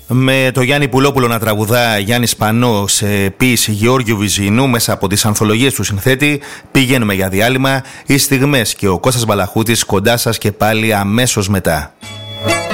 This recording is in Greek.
Με το Γιάννη Πουλόπουλο να τραγουδά Γιάννη Σπανό σε ποίηση Γεώργιου Βυζινού μέσα από τις ανθολογίες του συνθέτη, πηγαίνουμε για διάλειμμα. Οι στιγμές και ο Κώστας Μπαλαχούτης κοντά σας και πάλι αμέσως μετά.